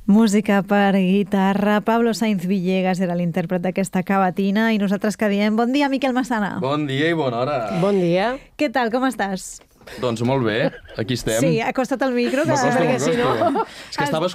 Música per guitarra. Pablo Sainz Villegas era l'intèrpret d'aquesta cavatina i nosaltres que diem bon dia, Miquel Massana. Bon dia i bona hora. Bon dia. Què tal, com estàs? Doncs molt bé, aquí estem. Sí, acosta't al micro. M'acosto. Si no... És que estava